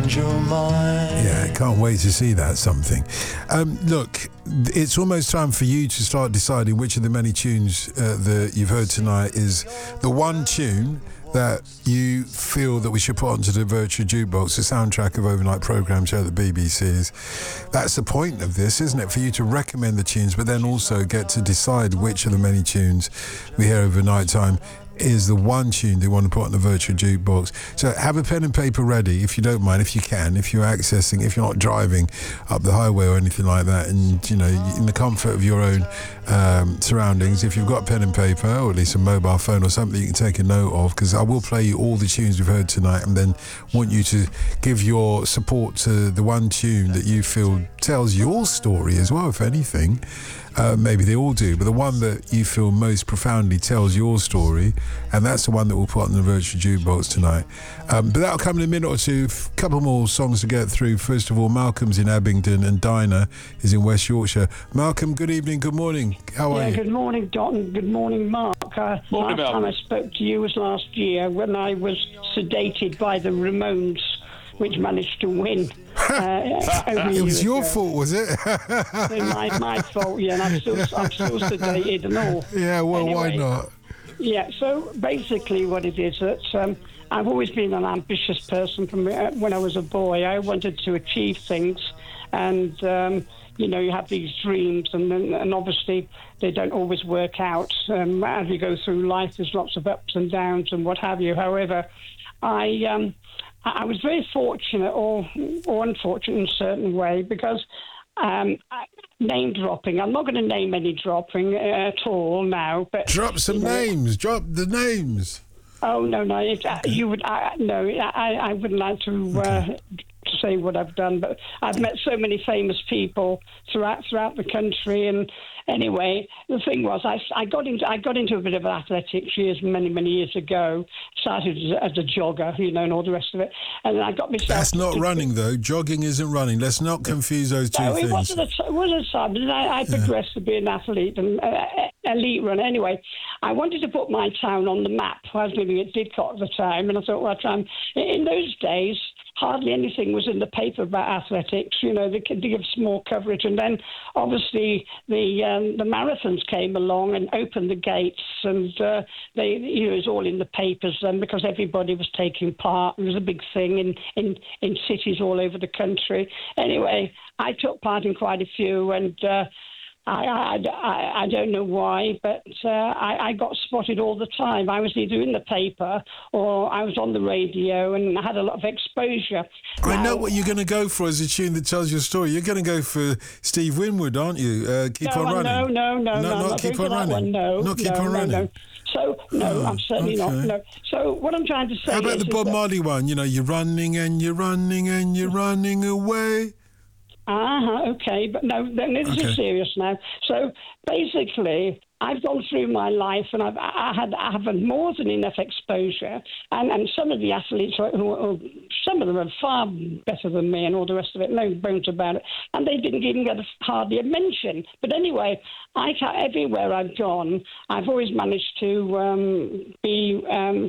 your mind. Yeah, can't wait to see that something. Look, it's almost time for you to start deciding which of the many tunes that you've heard tonight is the one tune that you feel that we should put onto the virtual jukebox, the soundtrack of overnight programmes here at the BBC. That's the point of this, isn't it? For you to recommend the tunes, but then also get to decide which of the many tunes we hear overnight time is the one tune they want to put on the virtual jukebox. So have a pen and paper ready, if you don't mind, if you can, if you're accessing, if you're not driving up the highway or anything like that, and you know, in the comfort of your own surroundings, if you've got pen and paper or at least a mobile phone or something you can take a note of, because I will play you all the tunes we've heard tonight and then want you to give your support to the one tune that you feel tells your story as well, if anything. Maybe they all do, but the one that you feel most profoundly tells your story, and that's the one that we'll put on the virtual jukebox tonight. But that'll come in a minute or two. A couple more songs to get through. First of all, Malcolm's in Abingdon and Dinah is in West Yorkshire. Malcolm, good evening, good morning. How are you? Good morning, Don. Good morning, Mark. Morning, last time I spoke to you was last year when I was sedated by the Ramones, which managed to win. It was your fault, was it? my fault, yeah, and I'm still sedated and all. Yeah, well, anyway, why not? Yeah, so basically what it is that I've always been an ambitious person from when I was a boy. I wanted to achieve things, and you know, you have these dreams, and obviously they don't always work out. As you go through life, there's lots of ups and downs and what have you. However, I was very fortunate, or unfortunate in a certain way, because name dropping. I'm not going to name any dropping at all now. But drop some names. Drop the names. Oh no! You would no. I wouldn't like to say what I've done, but I've met so many famous people throughout the country. And anyway, the thing was, I got into a bit of athletics many years ago. Started as a jogger, you know, and all the rest of it. And then I got myself. That's not running, though. Jogging isn't running. Let's not confuse those two things. It wasn't a time, but I progressed to be an athlete and elite runner. Anyway, I wanted to put my town on the map. I was living at Didcot at the time, and I thought, well, I'll try. In those days, hardly anything was in the paper about athletics. You know, they could give small coverage, and then obviously the marathons came along and opened the gates, and it was all in the papers then because everybody was taking part. It was a big thing in cities all over the country. Anyway, I took part in quite a few, and I don't know why, but I got spotted all the time. I was either in the paper or I was on the radio, and I had a lot of exposure. I know what you're going to go for as a tune that tells your story. You're going to go for Steve Winwood, aren't you? Keep on running. No, not keep on running. Not keep on running. No. So, I'm certainly not. No. So, what I'm trying to say How about is... the Bob Marley one? You know, you're running and you're running and you're running away. Okay, but no, this is serious now. So basically, I've gone through my life, and I have had more than enough exposure, and some of the athletes, some of them are far better than me, and all the rest of it. No bones about it, and they didn't even get hardly a mention. But anyway, everywhere I've gone, I've always managed to be